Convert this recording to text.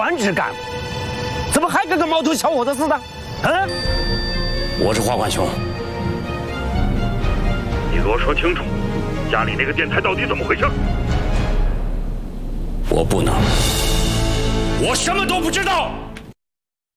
专职干部，怎么还跟个毛头小伙子似的？嗯， 我是华冠兄， 你给我说清楚，家里那个电台到底怎么回事？ 我不能，我什么都不知道。